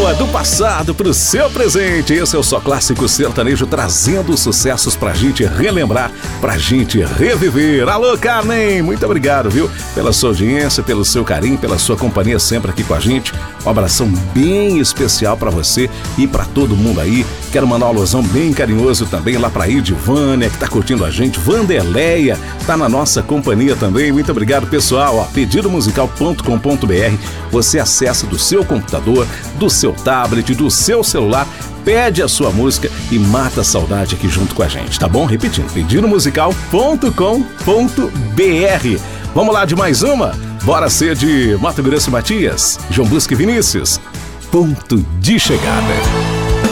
boa do passado pro seu presente. Esse é o Só Clássico Sertanejo, trazendo sucessos pra gente relembrar, pra gente reviver. Alô, Carmen, muito obrigado, viu? Pela sua audiência, pelo seu carinho, pela sua companhia sempre aqui com a gente. Um abração bem especial pra você e pra todo mundo aí. Quero mandar um alusão bem carinhoso também lá pra Edivânia, que tá curtindo a gente. Vanderleia tá na nossa companhia também. Muito obrigado, pessoal. Ó, pedidomusical.com.br. Você acessa do seu computador, do seu tablet, do seu celular, pede a sua música e mata a saudade aqui junto com a gente, tá bom? Repetindo, pedidomusical.com.br. Vamos lá de mais uma? Bora ser de Mato Grosso e Matias, João Busca e Vinícius. Ponto de chegada.